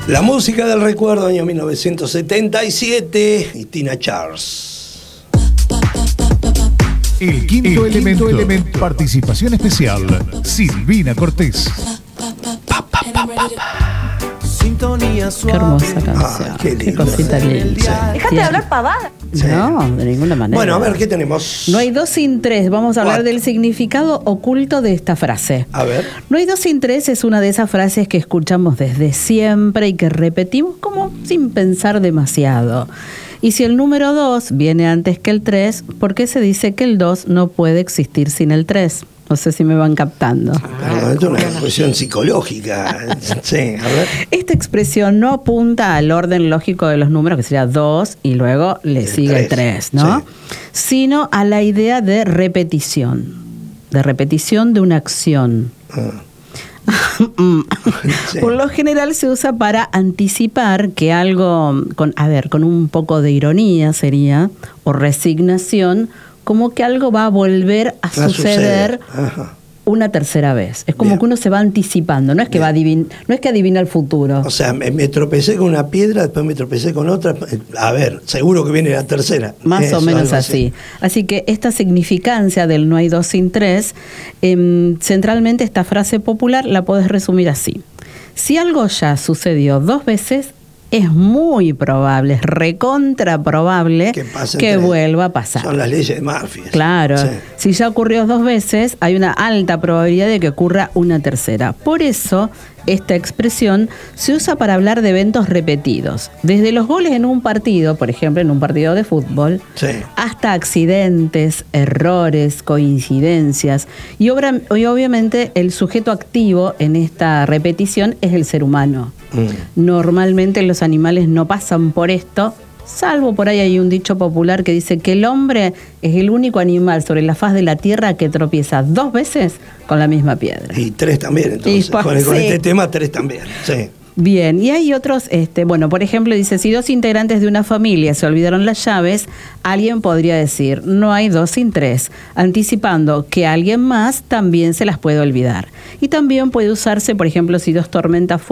La música del recuerdo, año 1977, y Tina Charles. El quinto elemento. Participación especial, Silvina Cortés. Qué hermosa canción. Qué cosita linda. Dejate de hablar pavada. Sí. No, de ninguna manera. Bueno, a ver, ¿qué tenemos? No hay dos sin tres. Vamos a hablar del significado oculto de esta frase. A ver. No hay dos sin tres es una de esas frases que escuchamos desde siempre y que repetimos como sin pensar demasiado. Y si el número 2 viene antes que el 3, ¿por qué se dice que el 2 no puede existir sin el 3? No sé si me van captando. Pero es una cuestión psicológica. Sí, a ver. Esta expresión no apunta al orden lógico de los números, que sería 2 y luego le sigue el 3, ¿no? Sí. Sino a la idea de repetición de una acción. Sí. Por lo general se usa para anticipar que algo, con un poco de ironía sería, o resignación, como que algo va a volver a suceder una tercera vez. Es como que uno se va anticipando, no es que no es que adivina el futuro. O sea, me tropecé con una piedra, después me tropecé con otra. A ver, seguro que viene la tercera. Más o menos así. Así que esta significancia del no hay dos sin tres, centralmente esta frase popular la podés resumir así. Si algo ya sucedió 2 veces, es muy probable, es recontra probable que vuelva a pasar. Son las leyes de Murphy. Claro. Sí. Si ya ocurrió 2 veces, hay una alta probabilidad de que ocurra una tercera. Por eso, esta expresión se usa para hablar de eventos repetidos. Desde los goles en un partido, por ejemplo, en un partido de fútbol, hasta accidentes, errores, coincidencias. Y obviamente el sujeto activo en esta repetición es el ser humano. Normalmente los animales no pasan por esto, salvo por ahí hay un dicho popular que dice que el hombre es el único animal sobre la faz de la tierra que tropieza 2 veces con la misma piedra. Y 3 también, entonces. Con este tema, 3 también. Sí. Bien, y hay otros, por ejemplo, dice, si 2 integrantes de una familia se olvidaron las llaves, alguien podría decir, no hay 2 sin 3, anticipando que alguien más también se las puede olvidar. Y también puede usarse, por ejemplo, si 2 tormentas